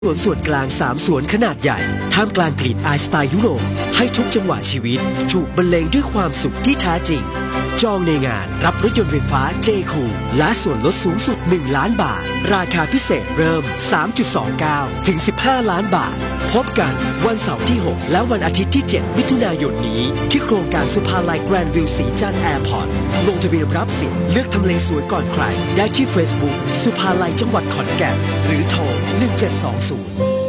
สวนส่วนกลาง3สวนขนาดใหญ่ท่ามกลางกลิ่นอายสไตล์ยุโรปให้ทุกจังหวะชีวิตถูกบรรเลงด้วยความสุขที่แท้จริงจองในงานรับรถยนต์ไฟฟ้า J-Cool และส่วนลดสูงสุด1 ล้านบาทราคาพิเศษเริ่ม 3.29 ถึง 15 ล้านบาทพบกันวันเสาร์ที่ 6 และวันอาทิตย์ที่ 7 มิถุนายนนี้ที่โครงการสุภาลัยแกรนด์วิวสีจันทร์แอร์พอร์ตลงทะเบียนรับสิทธิ์เลือกทำเลสวยก่อนใครได้ที่ Facebook สุภาลัยจังหวัดขอนแก่นหรือโทร1720